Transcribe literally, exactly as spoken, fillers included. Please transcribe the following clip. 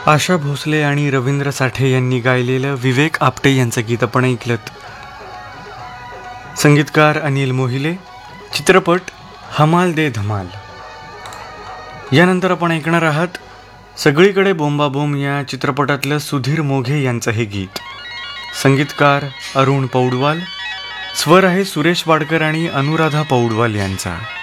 आशा भोसले आणि रवींद्र साठे यांनी गायलेलं विवेक आपटे यांचं गीत आपण ऐकलत. संगीतकार अनिल मोहिले, चित्रपट हमाल दे धमाल. यानंतर आपण ऐकणार आहात सगळीकडे बोंबाबोंब या चित्रपटातलं सुधीर मोघे यांचं हे गीत. संगीतकार अरुण पौडवाल, स्वर आहे सुरेश वाडकर आणि अनुराधा पौडवाल यांचा.